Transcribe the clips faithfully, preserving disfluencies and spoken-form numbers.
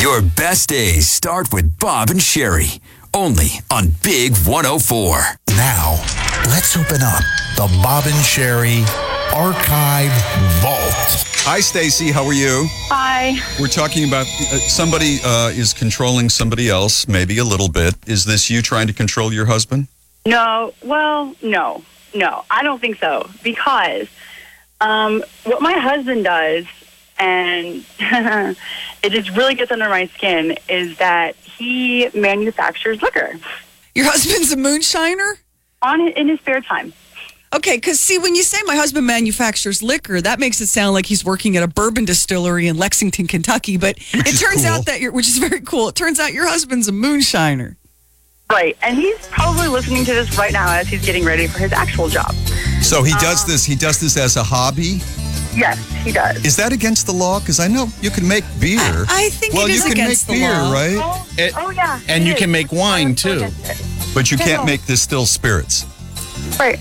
Your best days start with Bob and Sherry, only on Big one oh four. Now, let's open up the Bob and Sherry Archive Vault. Hi, Stacy. How are you? Hi. We're talking about uh, somebody uh, is controlling somebody else, maybe a little bit. Is this you trying to control your husband? No, well, no, no, I don't think so. Because um, what my husband does, and it just really gets under my skin, is that he manufactures liquor. Your husband's a moonshiner? On in his spare time. Okay, because see, when you say my husband manufactures liquor, that makes it sound like he's working at a bourbon distillery in Lexington, Kentucky. But Which it is turns cool. out that you're, which is very cool. It turns out your husband's a moonshiner. Right, and he's probably listening to this right now as he's getting ready for his actual job. So he does this. He does this as a hobby. Yes, he does. Is that against the law? Because I know you can make beer. I, I think well, it is you can against make the beer, law. right? Oh, It- oh yeah. and it you is. can make wine, I'm so too. against it. But you can't No. make distilled spirits. Right.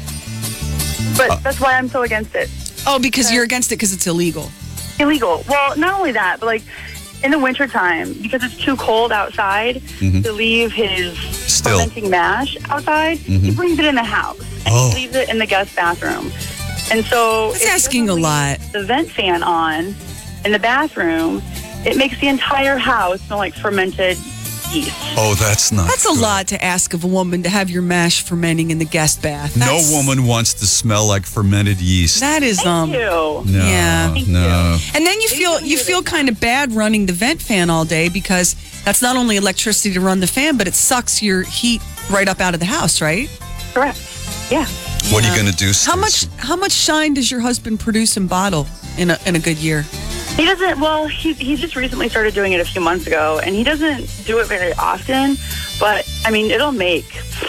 But Uh, that's why I'm so against it. Oh, because you're against it because it's illegal. Illegal. Well, not only that, but like in the wintertime, because it's too cold outside Mhm. to leave his Still. fermenting mash outside, he brings it in the house and Oh. he leaves it in the guest bathroom. And so That's if he asking doesn't a lot. leave the vent fan on in the bathroom, it makes the entire house smell like fermented yeast. Oh, that's not. That's a good. lot to ask of a woman to have your mash fermenting in the guest bath. No That's- woman wants to smell like fermented yeast. That is Thank um. you. no, Yeah. Thank no. And then you feel you feel kind of bad running the vent fan all day because that's not only electricity to run the fan, but it sucks your heat right up out of the house, right? Correct. Yeah. What are you going to do, How much Stacy? how much shine does your husband produce and bottle in a in a good year? He doesn't, well, he, he just recently started doing it a few months ago, and he doesn't do it very often, but, I mean, it'll make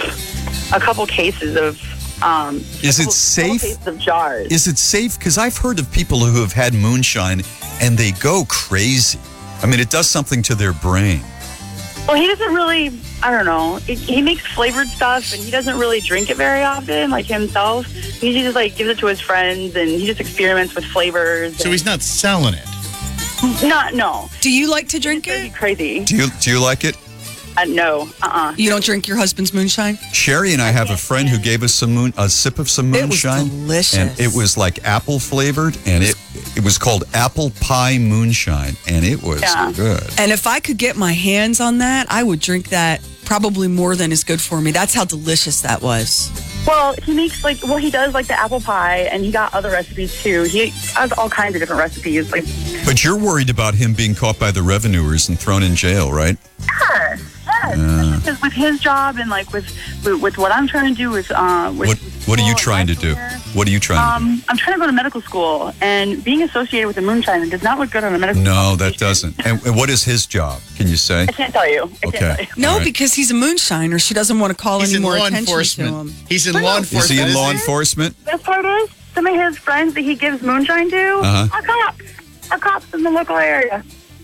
a couple cases of, um... Is it couple- safe? Couple cases of jars. Is it safe? Because I've heard of people who have had moonshine and they go crazy. I mean, it does something to their brain. Well, he doesn't really, I don't know, he, he makes flavored stuff, and he doesn't really drink it very often, like himself. He just, like, gives it to his friends, and he just experiments with flavors. So and- he's not selling it. Not, no. Do you like to drink It's it? crazy. Do you do you like it? Uh, no, uh-uh. You don't drink your husband's moonshine? Sherry and I have a friend who gave us some moon, a sip of some It was moonshine. delicious. And it was like apple flavored, and it it was called apple pie moonshine, and it was Yeah. good. And if I could get my hands on that, I would drink that probably more than is good for me. That's how delicious that was. Well, he makes like well, he does like the apple pie, and he got other recipes too. He has all kinds of different recipes. Like, But you're worried about him being caught by the revenuers and thrown in jail, right? yes, yes. Because with his job and like with, with with what I'm trying to do with uh, with What What are you school trying to and do? my career, What are you trying to Um, I'm trying to go to medical school, and being associated with a moonshine does not look good on a medical. do? No, school that application. doesn't. And, and what is his job? Can you say? I can't tell you. I Okay. can't tell you. No, All right. because he's a moonshiner. She doesn't want to call He's any in more law attention to enforcement. him. He's in law enforcement. Is he in isn't law enforcement? Best part is, some of his friends that he gives moonshine to Uh-huh. are cops. Are cops in the local area.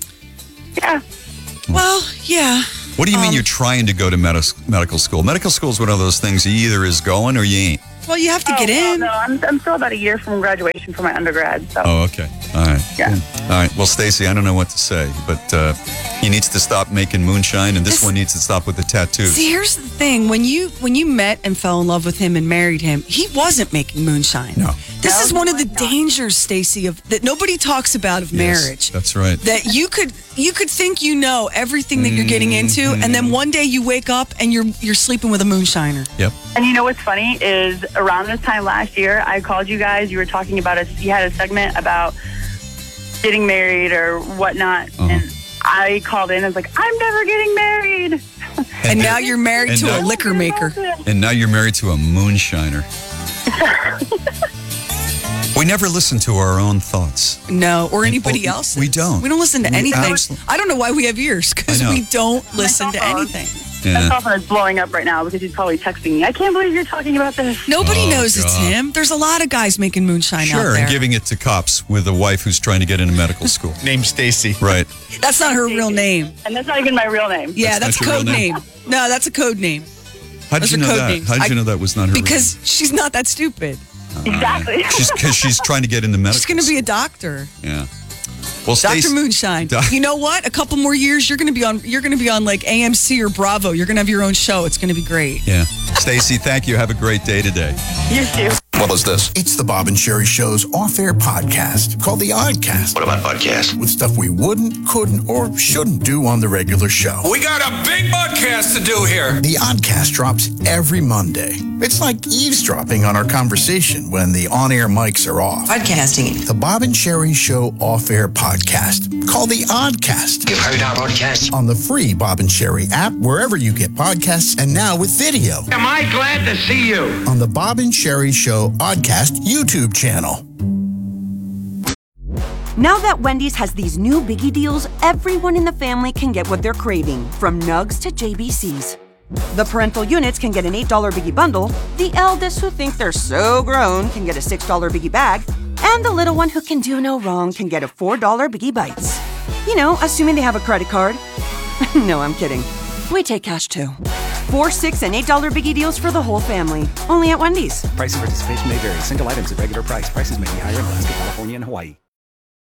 Yeah. Well, yeah. What do you mean Um, you're trying to go to medis- medical school? Medical school is one of those things you either is going or you ain't. Well, you have to Oh, get well, in. no, I'm, I'm still about a year from graduation for my undergrad. So. Oh, okay. All right. Yeah. All right. Well, Stacy, I don't know what to say, but uh, he needs to stop making moonshine, and this, This- one needs to stop with the tattoos. See, here's the thing: when you when you met and fell in love with him and married him, he wasn't making moonshine. No. This No, is one of the he was not. dangers, Stacy, of that nobody talks about of Yes, marriage. that's right. That you could you could think you know everything that you're getting into, and then one day you wake up and you're you're sleeping with a moonshiner. Yep. And you know what's funny is around this time last year, I called you guys. You were talking about a, you had a segment about getting married or whatnot. Uh-huh. And I called in and was like, I'm never getting married. And now you're married and to now- a liquor maker. And now you're married to a moonshiner. We never listen to our own thoughts. No, or anybody Oh, else. we don't. We don't listen to We anything. absolutely- I don't know why we have ears because I know. we don't listen to cell phone. anything. My Yeah. cell phone is blowing up right now because he's probably texting me. I can't believe you're talking about this. Nobody Oh, knows it's God. him. There's a lot of guys making moonshine out Sure, there. and giving it to cops with a wife who's trying to get into medical school. Named Stacy. Right. That's not her real name. And that's not even my real name. Yeah, That's that's, not your code real name. name? No, that's a code name. How did Those you are know code that? names. How did I- you know that was not her real Because name? she's not that stupid. Exactly. She's because she's trying to get into medical She's going to be a school. doctor. Yeah. Well, Doctor Stacey- Moonshine. Doc- You know what? A couple more years, you're going to be on. You're going to be on like A M C or Bravo. You're going to have your own show. It's going to be great. Yeah. Stacey, thank you. Have a great day today. You too. What was this? It's the Bob and Sherry Show's off-air podcast called The Oddcast. What about podcast? With stuff we wouldn't, couldn't, or shouldn't do on the regular show. We got a big podcast to do here. The Oddcast drops every Monday. It's like eavesdropping on our conversation when the on-air mics are off. Podcasting. The Bob and Sherry Show off-air podcast called The Oddcast. You've heard our podcast? On the free Bob and Sherry app, wherever you get podcasts, and now with video. Am I glad to see you? On the Bob and Sherry Show Oddcast YouTube channel. Now that Wendy's has these new biggie deals, everyone in the family can get what they're craving, from nugs to J B Cs. The parental units can get an eight dollar biggie bundle, the eldest who think they're so grown can get a six dollar biggie bag, and the little one who can do no wrong can get a four dollar biggie bites. You know, assuming they have a credit card. No, I'm kidding. We take cash too. Four, six, and eight dollar biggie deals for the whole family. Only at Wendy's. Price and participation may vary. Single items at regular price. Prices may be higher in Alaska, California, and Hawaii.